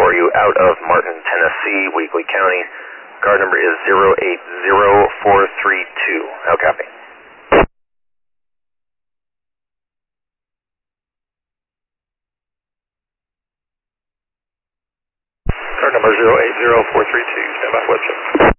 for you out of Martin, Tennessee, Weakley County. Card number is 080432. How copy? Card number 080432. Stand by for